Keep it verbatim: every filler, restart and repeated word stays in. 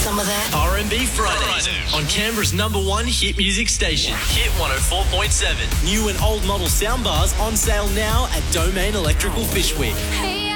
some of that? R and B Fridays on Canberra's number one hit music station, Hit one oh four point seven. New and old model soundbars on sale now at Domain Electrical Fishwick. Hey.